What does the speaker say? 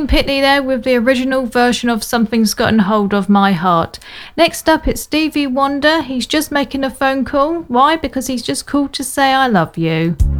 Pitney there with the original version of Something's Gotten Hold of My Heart. Next up, it's Stevie Wonder. He's just making a phone call. Why? Because he's just called to say I love you.